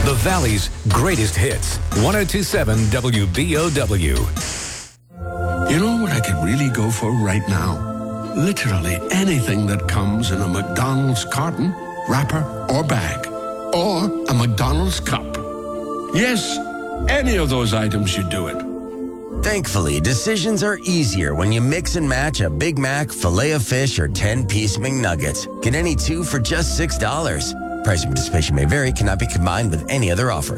The Valley's greatest hits. 1027 WBOW. You know what I could really go for right now? Literally anything that comes in a McDonald's carton, wrapper, or bag. Or a McDonald's cup. Yes, any of those items should do it. Thankfully, decisions are easier when you mix and match a Big Mac, Filet-O-Fish, or 10-piece McNuggets. Get any two for just $6. Price and participation may vary, cannot be combined with any other offer.